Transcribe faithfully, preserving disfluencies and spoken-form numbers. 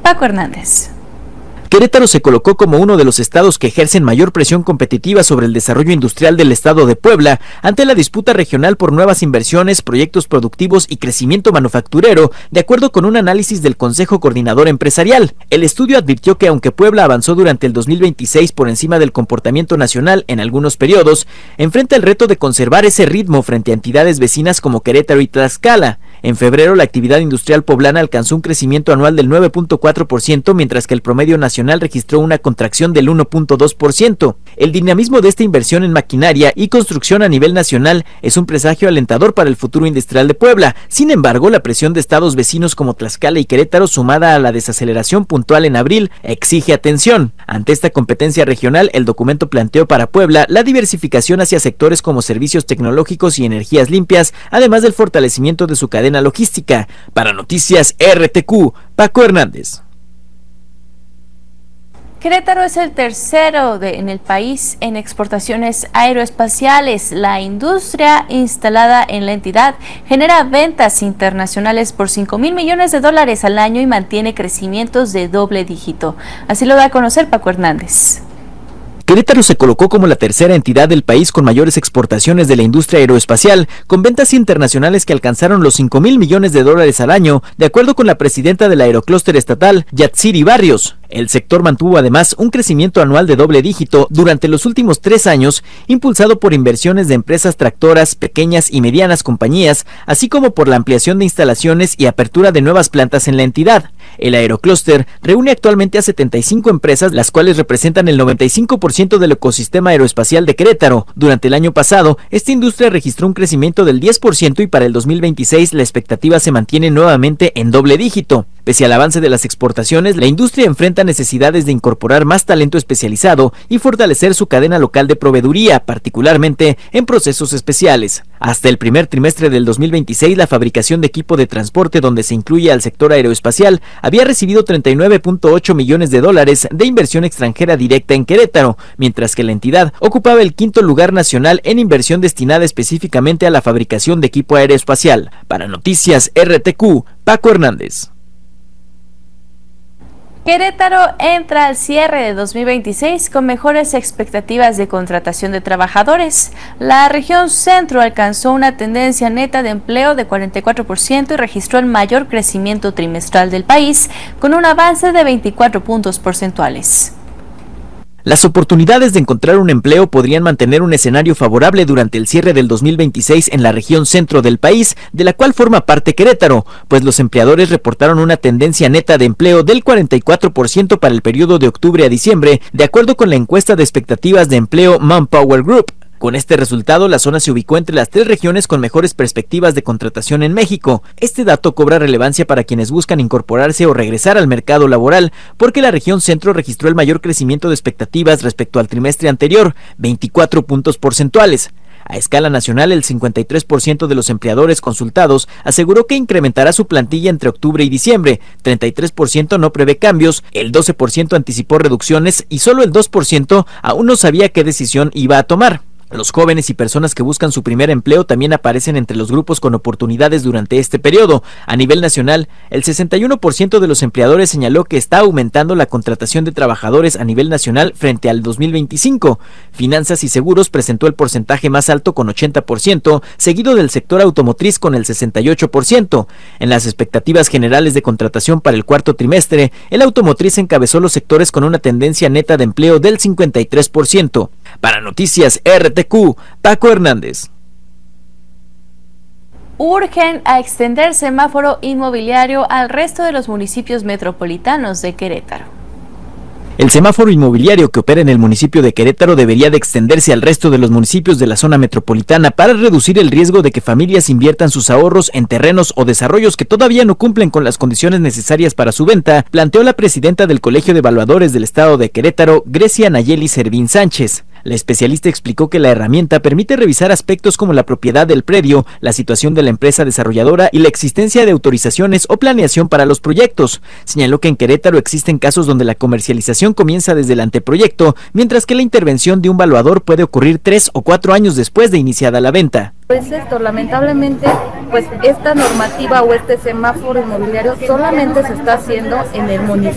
Paco Hernández. Querétaro se colocó como uno de los estados que ejercen mayor presión competitiva sobre el desarrollo industrial del estado de Puebla ante la disputa regional por nuevas inversiones, proyectos productivos y crecimiento manufacturero, de acuerdo con un análisis del Consejo Coordinador Empresarial. El estudio advirtió que aunque Puebla avanzó durante el dos mil veintiséis por encima del comportamiento nacional en algunos periodos, enfrenta el reto de conservar ese ritmo frente a entidades vecinas como Querétaro y Tlaxcala. En febrero, la actividad industrial poblana alcanzó un crecimiento anual del nueve punto cuatro por ciento, mientras que el promedio nacional registró una contracción del uno punto dos por ciento. El dinamismo de esta inversión en maquinaria y construcción a nivel nacional es un presagio alentador para el futuro industrial de Puebla. Sin embargo, la presión de estados vecinos como Tlaxcala y Querétaro, sumada a la desaceleración puntual en abril, exige atención. Ante esta competencia regional, el documento planteó para Puebla la diversificación hacia sectores como servicios tecnológicos y energías limpias, además del fortalecimiento de su cadena logística. Para Noticias R T Q, Paco Hernández. Querétaro es el tercero de, en el país en exportaciones aeroespaciales. La industria instalada en la entidad genera ventas internacionales por cinco mil millones de dólares al año y mantiene crecimientos de doble dígito. Así lo da a conocer Paco Hernández. Querétaro se colocó como la tercera entidad del país con mayores exportaciones de la industria aeroespacial, con ventas internacionales que alcanzaron los cinco mil millones de dólares al año, de acuerdo con la presidenta del Aeroclúster estatal, Yatsiri Barrios. El sector mantuvo además un crecimiento anual de doble dígito durante los últimos tres años, impulsado por inversiones de empresas tractoras, pequeñas y medianas compañías, así como por la ampliación de instalaciones y apertura de nuevas plantas en la entidad. El Aeroclúster reúne actualmente a setenta y cinco empresas, las cuales representan el noventa y cinco por ciento del ecosistema aeroespacial de Querétaro. Durante el año pasado, esta industria registró un crecimiento del diez por ciento y para el dos mil veintiséis la expectativa se mantiene nuevamente en doble dígito. Pese al avance de las exportaciones, la industria enfrenta necesidades de incorporar más talento especializado y fortalecer su cadena local de proveeduría, particularmente en procesos especiales. Hasta el primer trimestre del dos mil veintiséis, la fabricación de equipo de transporte, donde se incluye al sector aeroespacial, había recibido treinta y nueve punto ocho millones de dólares de inversión extranjera directa en Querétaro, mientras que la entidad ocupaba el quinto lugar nacional en inversión destinada específicamente a la fabricación de equipo aeroespacial. Para Noticias R T Q, Paco Hernández. Querétaro entra al cierre de dos mil veintiséis con mejores expectativas de contratación de trabajadores. La región centro alcanzó una tendencia neta de empleo de cuarenta y cuatro por ciento y registró el mayor crecimiento trimestral del país, con un avance de veinticuatro puntos porcentuales. Las oportunidades de encontrar un empleo podrían mantener un escenario favorable durante el cierre del dos mil veintiséis en la región centro del país, de la cual forma parte Querétaro, pues los empleadores reportaron una tendencia neta de empleo del cuarenta y cuatro por ciento para el periodo de octubre a diciembre, de acuerdo con la encuesta de expectativas de empleo Manpower Group. Con este resultado, la zona se ubicó entre las tres regiones con mejores perspectivas de contratación en México. Este dato cobra relevancia para quienes buscan incorporarse o regresar al mercado laboral, porque la región centro registró el mayor crecimiento de expectativas respecto al trimestre anterior, veinticuatro puntos porcentuales. A escala nacional, el cincuenta y tres por ciento de los empleadores consultados aseguró que incrementará su plantilla entre octubre y diciembre, treinta y tres por ciento no prevé cambios, el doce por ciento anticipó reducciones y solo el dos por ciento aún no sabía qué decisión iba a tomar. Los jóvenes y personas que buscan su primer empleo también aparecen entre los grupos con oportunidades durante este periodo. A nivel nacional, el sesenta y uno por ciento de los empleadores señaló que está aumentando la contratación de trabajadores a nivel nacional frente al dos mil veinticinco. Finanzas y seguros presentó el porcentaje más alto con ochenta por ciento, seguido del sector automotriz con el sesenta y ocho por ciento. En las expectativas generales de contratación para el cuarto trimestre, el automotriz encabezó los sectores con una tendencia neta de empleo del cincuenta y tres por ciento. Para Noticias R T Q, Paco Hernández. Urgen a extender semáforo inmobiliario al resto de los municipios metropolitanos de Querétaro. El semáforo inmobiliario que opera en el municipio de Querétaro debería de extenderse al resto de los municipios de la zona metropolitana para reducir el riesgo de que familias inviertan sus ahorros en terrenos o desarrollos que todavía no cumplen con las condiciones necesarias para su venta, planteó la presidenta del Colegio de Evaluadores del Estado de Querétaro, Grecia Nayeli Servín Sánchez. La especialista explicó que la herramienta permite revisar aspectos como la propiedad del predio, la situación de la empresa desarrolladora y la existencia de autorizaciones o planeación para los proyectos. Señaló que en Querétaro existen casos donde la comercialización comienza desde el anteproyecto, mientras que la intervención de un valuador puede ocurrir tres o cuatro años después de iniciada la venta. Pues esto, lamentablemente, pues esta normativa o este semáforo inmobiliario solamente se está haciendo en el municipio.